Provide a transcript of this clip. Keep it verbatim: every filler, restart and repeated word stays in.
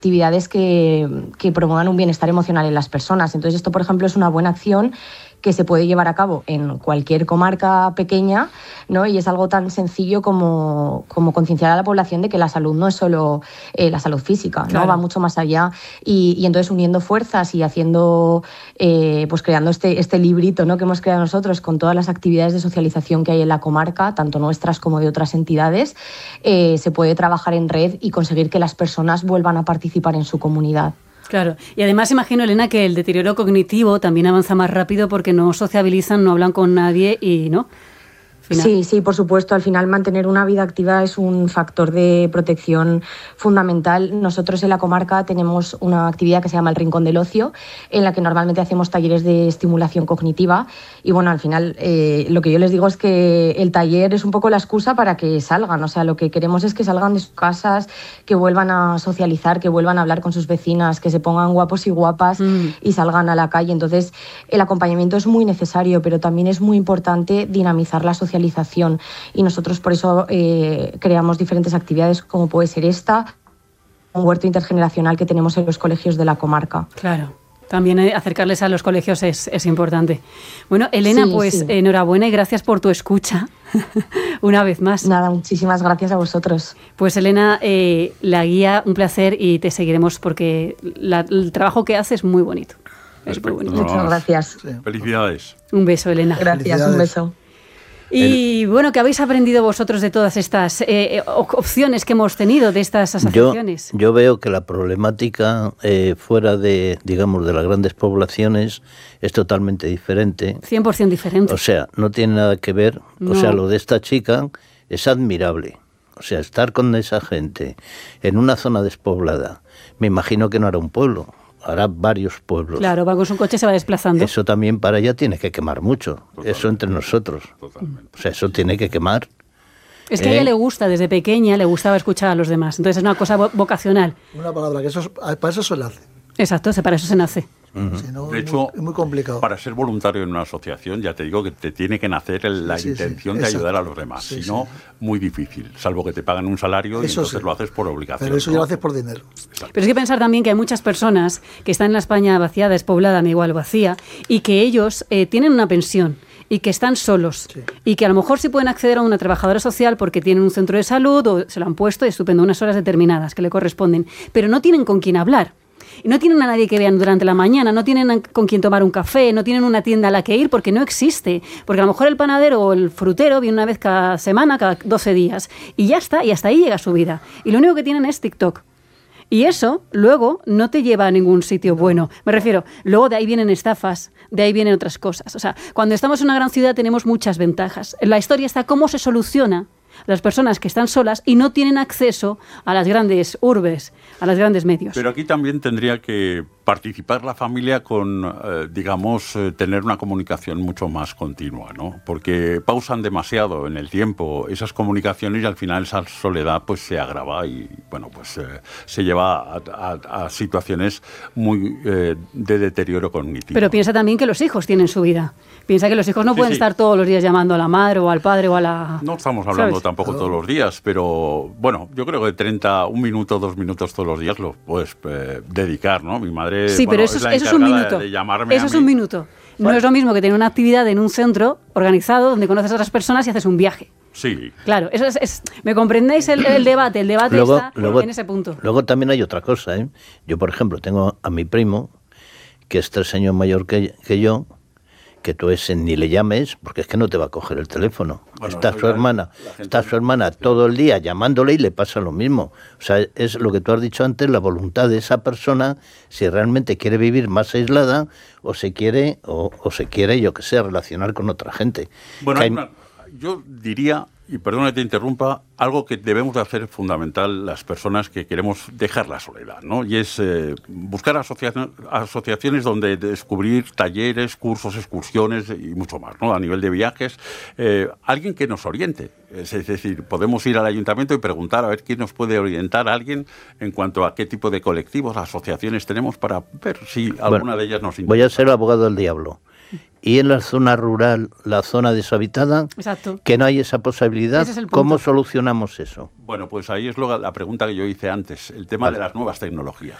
actividades que, que promuevan un bienestar emocional en las personas. Entonces, esto, por ejemplo, es una buena acción que se puede llevar a cabo en cualquier comarca pequeña, ¿no? Y es algo tan sencillo como, como concienciar a la población de que la salud no es solo eh, la salud física, ¿no? Claro. Va mucho más allá. Y, y entonces uniendo fuerzas y haciendo, eh, pues creando este, este librito, ¿no?, que hemos creado nosotros con todas las actividades de socialización que hay en la comarca, tanto nuestras como de otras entidades, eh, se puede trabajar en red y conseguir que las personas vuelvan a participar en su comunidad. Claro, y además imagino, Elena, que el deterioro cognitivo también avanza más rápido porque no sociabilizan, no hablan con nadie y, ¿no? Final. Sí, sí, por supuesto. Al final mantener una vida activa es un factor de protección fundamental. Nosotros en la comarca tenemos una actividad que se llama el Rincón del Ocio, en la que normalmente hacemos talleres de estimulación cognitiva. Y bueno, al final eh, lo que yo les digo es que el taller es un poco la excusa para que salgan. O sea, lo que queremos es que salgan de sus casas, que vuelvan a socializar, que vuelvan a hablar con sus vecinas, que se pongan guapos y guapas mm. y salgan a la calle. Entonces, el acompañamiento es muy necesario, pero también es muy importante dinamizar la socialización. Y nosotros por eso eh, creamos diferentes actividades como puede ser esta, un huerto intergeneracional que tenemos en los colegios de la comarca. Claro, también acercarles a los colegios es, es importante. Bueno, Elena, sí, pues sí. enhorabuena y gracias por tu escucha una vez más. Nada, muchísimas gracias a vosotros. Pues Elena, eh, la guía, un placer y te seguiremos porque la, el trabajo que haces es muy bonito. Es muy bonito. Muchas no, gracias. Sí. Felicidades. Un beso, Elena. Gracias, un beso. Y bueno, ¿qué habéis aprendido vosotros de todas estas eh, opciones que hemos tenido, de estas asociaciones? Yo, yo veo que la problemática eh, fuera de, digamos, de las grandes poblaciones es totalmente diferente. cien por ciento diferente. O sea, no tiene nada que ver. No. O sea, lo de esta chica es admirable. O sea, estar con esa gente en una zona despoblada, me imagino que no hará un pueblo. Hará varios pueblos. Claro, va con su coche, se va desplazando. Eso también para ella tiene que quemar mucho. Totalmente. Eso entre nosotros. Totalmente. O sea, eso tiene que quemar. Es que ¿Eh? a ella le gusta, desde pequeña le gustaba escuchar a los demás. Entonces es una cosa vocacional. Una palabra, que eso es, para eso se le hace. Exacto, para eso se nace. Uh-huh. Si no, de es hecho, muy, es muy complicado. Para ser voluntario en una asociación, ya te digo que te tiene que nacer el, la sí, intención sí, de exacto. ayudar a los demás. Sí, si no, sí. muy difícil, salvo que te pagan un salario eso y entonces sí. lo haces por obligación. Pero eso ¿no? ya lo haces por dinero. Exacto. Pero es que pensar también que hay muchas personas que están en la España vaciada, despoblada, igual vacía, y que ellos eh, tienen una pensión y que están solos Sí. y que a lo mejor sí pueden acceder a una trabajadora social porque tienen un centro de salud o se lo han puesto, estupendo, unas horas determinadas que le corresponden, pero no tienen con quién hablar. Y no tienen a nadie que vean durante la mañana, no tienen con quien tomar un café, no tienen una tienda a la que ir porque no existe. Porque a lo mejor el panadero o el frutero viene una vez cada semana, cada doce días. Y ya está, y hasta ahí llega su vida. Y lo único que tienen es TikTok. Y eso luego no te lleva a ningún sitio bueno. Me refiero, luego de ahí vienen estafas, de ahí vienen otras cosas. O sea, cuando estamos en una gran ciudad tenemos muchas ventajas. La historia está cómo se soluciona las personas que están solas y no tienen acceso a las grandes urbes, a los grandes medios. Pero aquí también tendría que participar la familia con, eh, digamos, eh, tener una comunicación mucho más continua, ¿no? Porque pausan demasiado en el tiempo esas comunicaciones y al final esa soledad pues se agrava y, bueno, pues eh, se lleva a, a, a situaciones muy eh, de deterioro cognitivo. Pero piensa también que los hijos tienen su vida. Piensa que los hijos no sí, pueden sí. estar todos los días llamando a la madre o al padre o a la... No estamos hablando ¿sabes? tampoco todos los días, pero bueno, yo creo que treinta, un minuto, dos minutos todos los días los puedes eh, dedicar, ¿no? Mi madre Sí, bueno, pero eso es, es, la eso es un minuto. de llamarme Eso a es mí. un minuto. No Vale. es lo mismo que tener una actividad en un centro organizado donde conoces a otras personas y haces un viaje. Sí. Clalo, eso es, es ¿me comprendéis el, el debate? El debate Luego, está luego, en ese punto. Luego también hay otra cosa, ¿eh? Yo, por ejemplo, tengo a mi primo, que es tres años mayor que, que yo, que tú ese ni le llames, porque es que no te va a coger el teléfono. Bueno, está su la, hermana, la está su hermana todo el día llamándole y le pasa lo mismo. O sea, es lo que tú has dicho antes, la voluntad de esa persona, si realmente quiere vivir más aislada o se quiere, o, o se quiere, yo que sé, relacionar con otra gente. Bueno, Que hay hay... una, yo diría, y perdona que te interrumpa, algo que debemos de hacer fundamental las personas que queremos dejar la soledad, ¿no? Y es eh, buscar asocia- asociaciones donde descubrir talleres, cursos, excursiones y mucho más, ¿no? A nivel de viajes, eh, alguien que nos oriente. Es, es decir, podemos ir al ayuntamiento y preguntar a ver quién nos puede orientar a alguien en cuanto a qué tipo de colectivos, asociaciones tenemos para ver si alguna Bueno, de ellas nos interesa. voy a ser el abogado del diablo. y en la zona rural, la zona deshabitada, Exacto. que no hay esa posibilidad. Ese es el punto. ¿Cómo solucionamos eso? Bueno, pues ahí es lo- la pregunta que yo hice antes, el tema Vale. de las nuevas tecnologías.